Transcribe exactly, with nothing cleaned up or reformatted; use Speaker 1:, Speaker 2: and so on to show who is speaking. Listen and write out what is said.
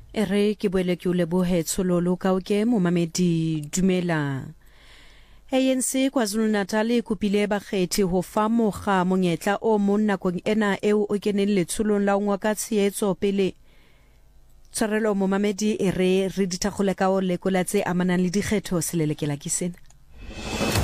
Speaker 1: E re ke boele ke o lebohe Tshololo ka o ke momamedi dumela. A N C KwaZulu-Natal e kopile bakgethi ho fa mokga monyetla o mong nakong ena eo o keneng letsholong la ngwa ka tshehetso pele tshwarelo momamedi e re re dithakgole ka o lekola tse amanang le dikgetho selelekela ke sena.